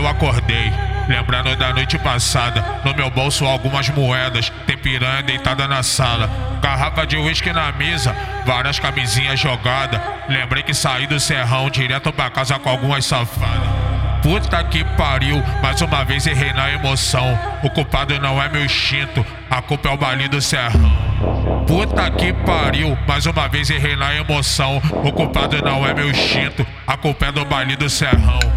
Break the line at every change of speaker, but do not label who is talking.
acordei, lembrando da noite passada. No meu bolso algumas moedas, tem piranha deitada na sala, garrafa de uísque na mesa, várias camisinhas jogadas. Lembrei que saí do serrão direto pra casa com algumas safadas. Puta que pariu, mais uma vez errei na emoção. O culpado não é meu instinto, a culpa é o baile do serrão. Puta que pariu, mais uma vez errei na emoção. O culpado não é meu instinto, a culpa é do baile do serrão.